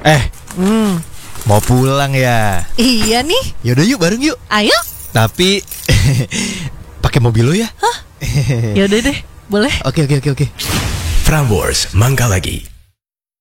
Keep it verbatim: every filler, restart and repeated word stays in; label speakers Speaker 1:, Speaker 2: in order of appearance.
Speaker 1: Eh,
Speaker 2: Hmm,
Speaker 1: mau pulang ya?
Speaker 2: iya nih.
Speaker 1: Yaudah yuk bareng yuk.
Speaker 2: Ayo.
Speaker 1: Tapi pakai mobil lo ya?
Speaker 2: Yaudah deh, boleh.
Speaker 1: Oke oke oke oke.
Speaker 3: Prambors Mangga Lagi.